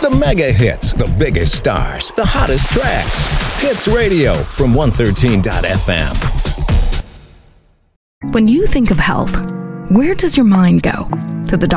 The mega hits, the biggest stars, the hottest tracks. Hits Radio from 113.fm. When you think of health, where does your mind go? To the doctor?